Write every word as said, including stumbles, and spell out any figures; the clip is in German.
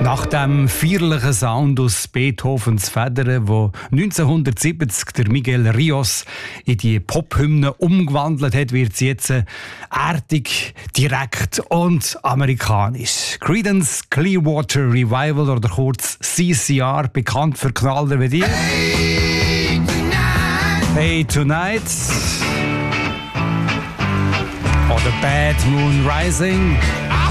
Nach dem feierlichen Sound aus Beethovens Federn, wo neunzehnhundertsiebzig der Miguel Ríos in die Pophymne umgewandelt hat, wird sie jetzt erdig, direkt und amerikanisch. Creedence Clearwater Revival oder kurz C C R, bekannt für Knaller wie die. Hey Tonight! Hey Tonight! Oder Bad Moon Rising.